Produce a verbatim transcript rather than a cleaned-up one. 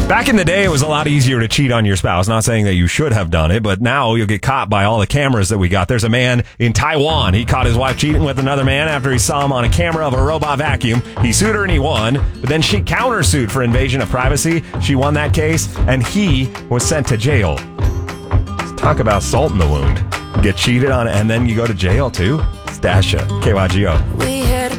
Back in the day, it was a lot easier to cheat on your spouse. Not saying that you should have done it, but now you'll get caught by all the cameras that we got. There's a man in Taiwan. He caught his wife cheating with another man after he saw him on a camera of a robot vacuum. He sued her and he won, but then she countersued for invasion of privacy. She won that case, and he was sent to jail. Let's talk about salt in the wound. Get cheated on, and then you go to jail, too? Stasha, K Y G O.